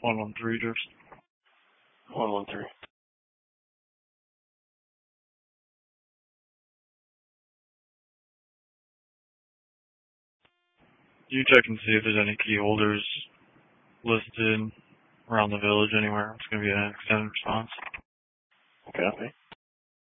113 drifts. 113. You check and see if there's any key holders listed around the village anywhere. It's going to be an extended response. Copy.